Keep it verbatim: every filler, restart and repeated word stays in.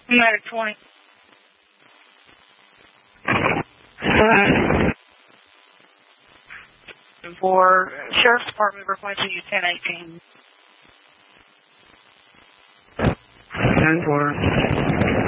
Medic twenty. For Sheriff's Department, requesting you ten eighteen. ten four.